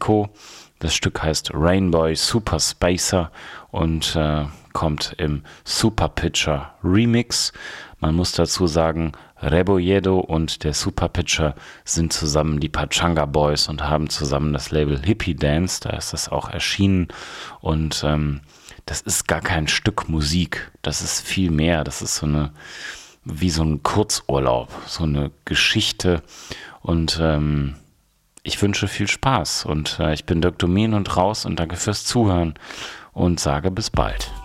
Mexiko. Das Stück heißt Rainbow Super Spacer und kommt im Super Pitcher Remix. Man muss dazu sagen, Rebolledo und der Super Pitcher sind zusammen die Pachanga Boys und haben zusammen das Label Hippie Dance, da ist das auch erschienen. Und das ist gar kein Stück Musik, das ist viel mehr. Das ist wie so ein Kurzurlaub, so eine Geschichte. Und ich wünsche viel Spaß. Und ich bin Dirk Domin und raus und danke fürs Zuhören und sage bis bald.